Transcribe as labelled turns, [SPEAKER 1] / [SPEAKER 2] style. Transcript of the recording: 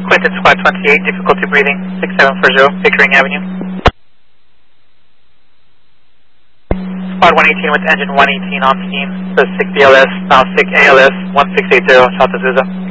[SPEAKER 1] Quinton Squad 28, difficulty breathing, 6740, Pickering Avenue. Squad 118 with engine 118 on steam, so 6 BLS, now 6 ALS, 1680, South Azusa.